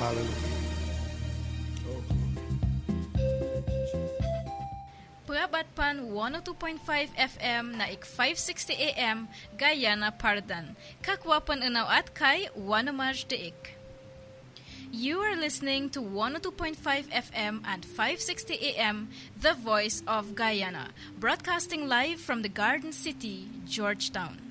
Hallelujah. Oh, Prabat pan 102.5 FM na ik 560 AM Guyana Pardan. Kakwapan unaw at kay Wanamaj Deik. You are listening to 102.5 FM and 560 AM, The Voice of Guyana, broadcasting live from the Garden City, Georgetown.